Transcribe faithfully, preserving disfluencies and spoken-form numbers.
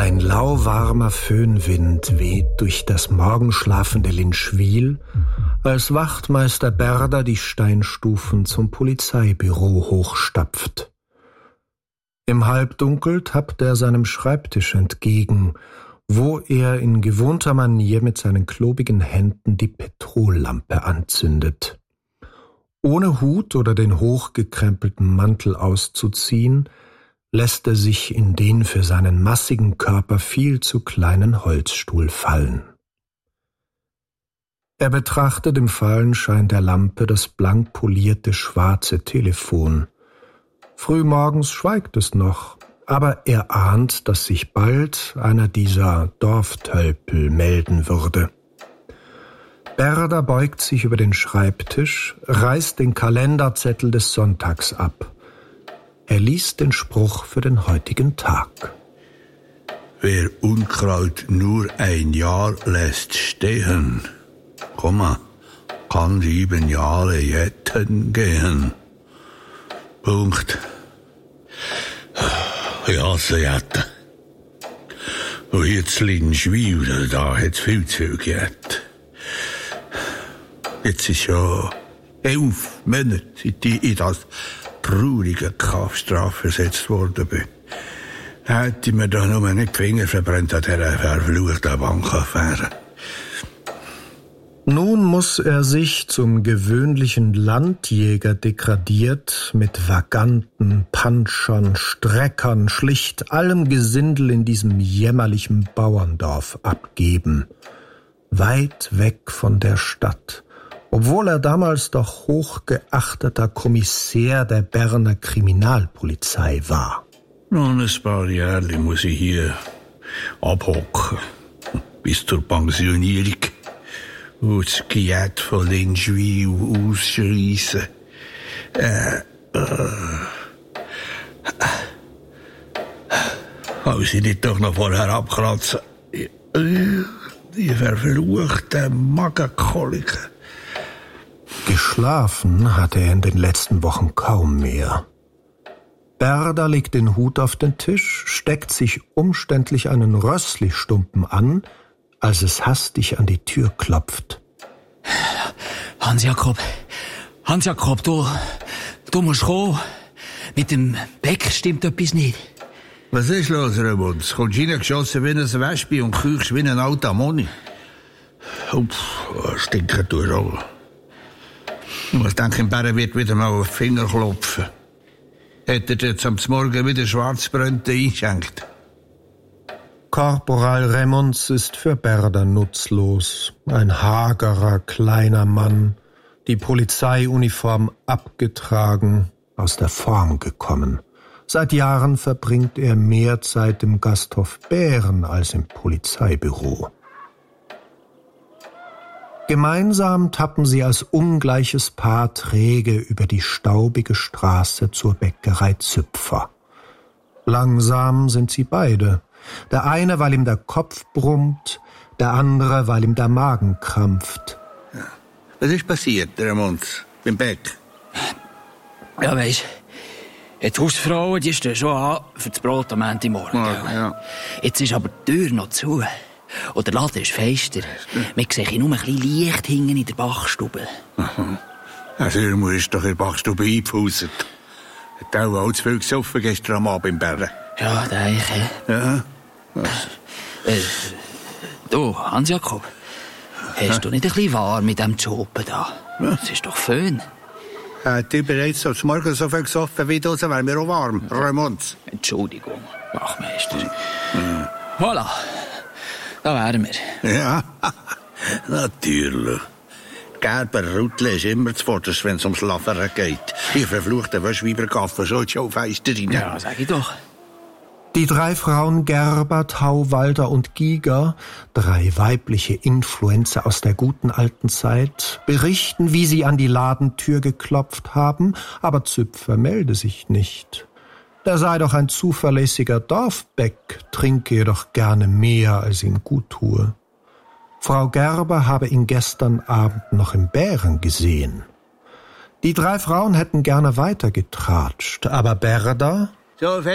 Ein lauwarmer Föhnwind weht durch das morgenschlafende Linschwil, als Wachtmeister Berder die Steinstufen zum Polizeibüro hochstapft. Im Halbdunkel tappt er seinem Schreibtisch entgegen, wo er in gewohnter Manier mit seinen klobigen Händen die Petrollampe anzündet. Ohne Hut oder den hochgekrempelten Mantel auszuziehen, lässt er sich in den für seinen massigen Körper viel zu kleinen Holzstuhl fallen. Er betrachtet im Fallenschein der Lampe das blank polierte schwarze Telefon. Frühmorgens schweigt es noch, aber er ahnt, dass sich bald einer dieser Dorftölpel melden würde. Berder beugt sich über den Schreibtisch, reißt den Kalenderzettel des Sonntags ab. Er liest den Spruch für den heutigen Tag. Wer Unkraut nur ein Jahr lässt stehen, Komma, kann sieben Jahre jetten gehen. Punkt. Ich hasse Jetten. Und jetzt Linschwil, da hat's viel zu viel gejettet. Jetzt ist ja elf Monate, seit ich in das traurige Kampfstrafe versetzt worden bin. Hätte ich mir da nur nicht die Finger verbrannt an dieser verfluchten Bankaffäre. Nun muss er sich zum gewöhnlichen Landjäger degradiert mit Vaganten, Panschern, Streckern, schlicht allem Gesindel in diesem jämmerlichen Bauerndorf abgeben. Weit weg von der Stadt, obwohl er damals doch hochgeachteter Kommissär der Berner Kriminalpolizei war. Noch ein paar Jahre muss ich hier abhocken, bis zur Pensionierung. Und das Giet von Linschwil ausschreissen. Äh, äh. Als ich nicht doch noch vorher abkratzen. Die verfluchten Magenkoliken. Geschlafen hatte er in den letzten Wochen kaum mehr. Berder legt den Hut auf den Tisch, steckt sich umständlich einen Rösslichstumpen an, als es hastig an die Tür klopft. Hans-Jakob, Hans-Jakob, du, du musst kommen. Mit dem Beck stimmt etwas nicht. Was ist los, Remunz? Kommst du reingeschossen wie ein Wespe und küchst wie ein alter Moni? Uff, stinken du auch. Ich denke, im Bären wird wieder mal auf den Finger klopfen. Hat er jetzt am Morgen wieder Schwarzbrönte eingeschenkt? Korporal Remunz ist für Berder nutzlos. Ein hagerer, kleiner Mann, die Polizeiuniform abgetragen, aus der Form gekommen. Seit Jahren verbringt er mehr Zeit im Gasthof Bären als im Polizeibüro. Gemeinsam tappen sie als ungleiches Paar träge über die staubige Straße zur Bäckerei Züpfer. Langsam sind sie beide. Der eine, weil ihm der Kopf brummt, der andere, weil ihm der Magen krampft. Ja. Was ist passiert, der Mund, beim Beck? Ja, weisst, die Hausfrau, die steht schon an für das Brot am Montagmorgen. Ja, ja. Jetzt ist aber die Tür noch zu. Und der Laden ist feister. Man sieht nur ein bisschen Licht hinten in der Bachstube. Aha. Also, ihr musst doch in der Bachstube eingepfuset. Hat auch all zu viel gesoffen gestern am Abend im Bären. Ja, denke ich. Ja. Äh, du, Hans-Jakob, hast du nicht ein bisschen warm mit dem Job da? Es ist doch Föhn. Hat ihr bereits am Morgen so viel gesoffen wie du, so wäre mir auch warm, Remunz. Entschuldigung, Wachmeister. Ja. Voilà, da wären wir. Ja, natürlich. Gerber Ruttle ist immer zuvorderst, wenn es ums Laveren geht. Ich verfluchte Wäschweibergaffer schon schon feister rein. Ja, sag ich doch. Die drei Frauen Gerber, Tauwalder und Giger, drei weibliche Influencer aus der guten alten Zeit, berichten, wie sie an die Ladentür geklopft haben, aber Züpfer melde sich nicht. Der sei doch ein zuverlässiger Dorfbeck, trinke jedoch gerne mehr, als ihm gut tue. Frau Gerber habe ihn gestern Abend noch im Bären gesehen. Die drei Frauen hätten gerne weitergetratscht, aber Berder... So,